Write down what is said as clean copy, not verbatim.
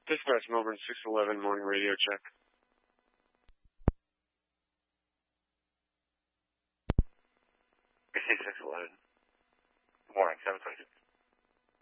Dispatch Melbourne 611, morning radio check. BC 611, morning, 726.